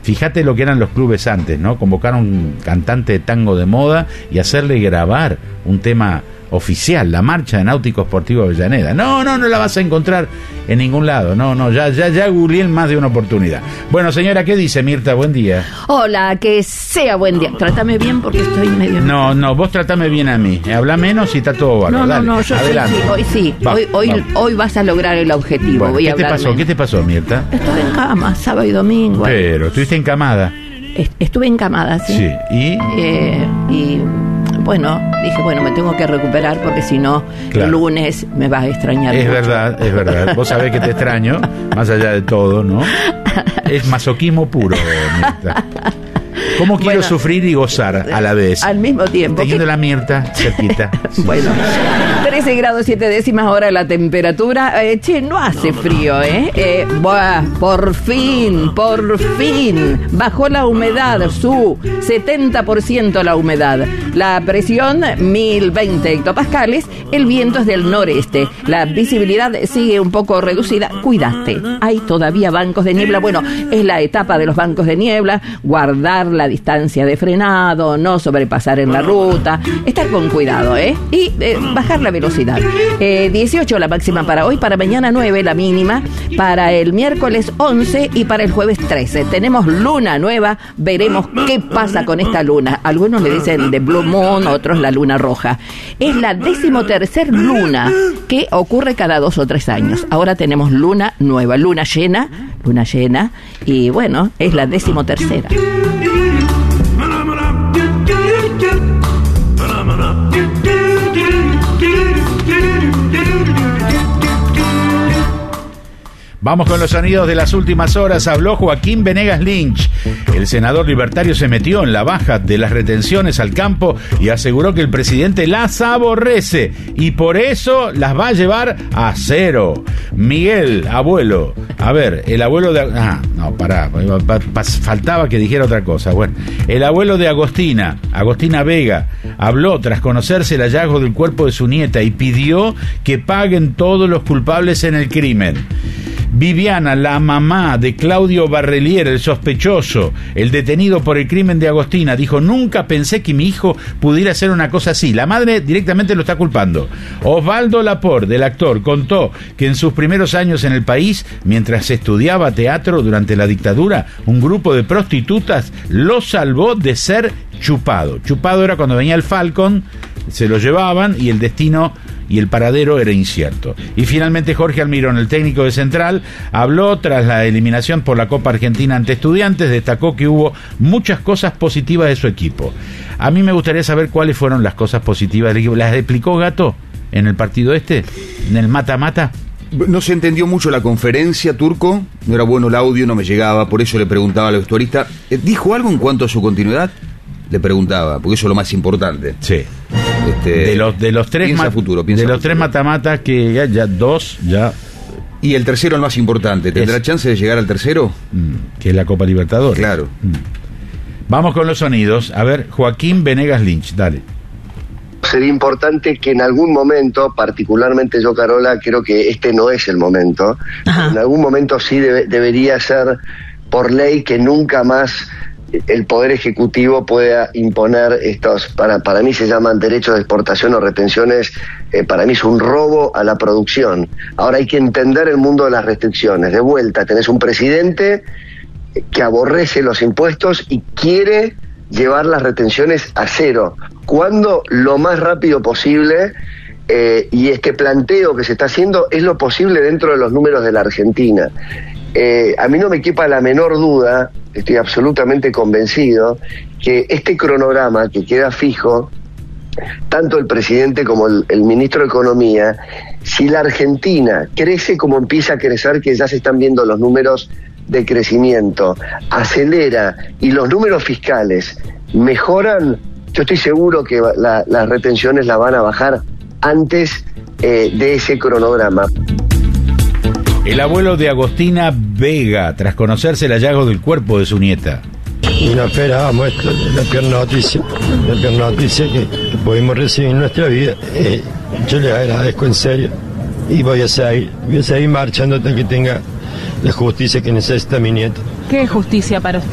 Fíjate lo que eran los clubes antes, ¿no? Convocar a un cantante de tango de moda y hacerle grabar un tema oficial, la marcha de Náutico Sportivo Avellaneda. No la vas a encontrar en ningún lado. Ya googleé en más de una oportunidad. Bueno, señora, ¿qué dice Mirta? Buen día. Hola, que sea buen día. Trátame bien porque estoy medio... No, vos tratame bien a mí. Habla menos y está todo bárbaro. No, yo sí. Hoy vas a lograr el objetivo. Bueno, ¿qué te pasó, Mirta? Estuve en cama, sábado y domingo. Pero, ¿estuviste encamada? Estuve encamada, sí. Sí, ¿y? Bueno, dije, me tengo que recuperar porque si no, claro, el lunes me vas a extrañar. Es mucho. verdad. Vos sabés que te extraño, más allá de todo, ¿no? Es masoquismo puro, Mirta. ¿Cómo quiero sufrir y gozar a la vez? Al mismo tiempo. Teniendo la Mirta cerquita. Sí. Bueno, 13 grados 7 décimas ahora la temperatura. No hace frío, ¿eh? Por fin. Bajó la humedad, su 70% la humedad. La presión, 1020 hectopascales. El viento es del noreste. La visibilidad sigue un poco reducida. Cuídate, hay todavía bancos de niebla. Bueno, es la etapa de los bancos de niebla. Guardar la distancia de frenado, no sobrepasar en la ruta, estar con cuidado, y bajar la velocidad. 18 la máxima para hoy, para mañana 9 la mínima, para el miércoles 11 y para el jueves 13. Tenemos luna nueva, veremos qué pasa con esta luna. Algunos le dicen de Blue Moon, otros la luna roja. Es la 13ª luna que ocurre cada 2 o 3 años. Ahora tenemos luna nueva, luna llena, y bueno, es la 13ª. Vamos con los sonidos de las últimas horas. Habló Joaquín Venegas Lynch. El senador libertario se metió en la baja de las retenciones al campo y aseguró que el presidente las aborrece y por eso las va a llevar a cero. Miguel, abuelo. A ver, el abuelo de... faltaba que dijera otra cosa. Bueno, el abuelo de Agostina Vega, habló tras conocerse el hallazgo del cuerpo de su nieta y pidió que paguen todos los culpables en el crimen. Viviana, la mamá de Claudio Barrelier, el sospechoso, el detenido por el crimen de Agostina, dijo: nunca pensé que mi hijo pudiera hacer una cosa así. La madre directamente lo está culpando. Osvaldo Laport, del actor, contó que en sus primeros años en el país, mientras estudiaba teatro durante la dictadura, un grupo de prostitutas lo salvó de ser chupado. Chupado era cuando venía el Falcon, se lo llevaban y el destino y el paradero era incierto. Y finalmente Jorge Almirón, el técnico de Central, habló tras la eliminación por la Copa Argentina ante Estudiantes, destacó que hubo muchas cosas positivas de su equipo. A mí me gustaría saber cuáles fueron las cosas positivas del equipo. ¿Las explicó Gato en el partido en el mata-mata? No se entendió mucho la conferencia, Turco, no era bueno el audio, no me llegaba, por eso le preguntaba al vestuarista. ¿Dijo algo en cuanto a su continuidad? Le preguntaba, porque eso es lo más importante. Sí. De los tres mata-matas que ya dos ya. Y el tercero el más importante. ¿Tendrá chance de llegar al tercero? Que es la Copa Libertadores. Claro. Vamos con los sonidos. A ver, Joaquín Venegas Lynch, dale. Sería importante que en algún momento, particularmente yo, Carola, creo que este no es el momento. En algún momento sí debería ser por ley que nunca más el Poder Ejecutivo pueda imponer estos, para mí se llaman derechos de exportación o retenciones, para mí es un robo a la producción. Ahora hay que entender el mundo de las restricciones. De vuelta, tenés un presidente que aborrece los impuestos y quiere llevar las retenciones a cero. ¿Cuándo? Lo más rápido posible. Y este planteo que se está haciendo es lo posible dentro de los números de la Argentina. A mí no me quepa la menor duda, estoy absolutamente convencido, que este cronograma que queda fijo, tanto el presidente como el ministro de Economía, si la Argentina crece como empieza a crecer, que ya se están viendo los números de crecimiento, acelera y los números fiscales mejoran, yo estoy seguro que las retenciones la van a bajar antes de ese cronograma. El abuelo de Agostina Vega, tras conocerse el hallazgo del cuerpo de su nieta. Y no esperábamos esto, la peor noticia que pudimos recibir en nuestra vida. Yo les agradezco en serio y voy a seguir marchando hasta que tenga la justicia que necesita mi nieta. ¿Qué es justicia para usted?